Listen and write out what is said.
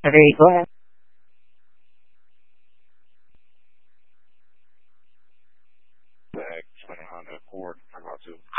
Ray, go ahead. Tag 20 Honda Accord. I'm about to.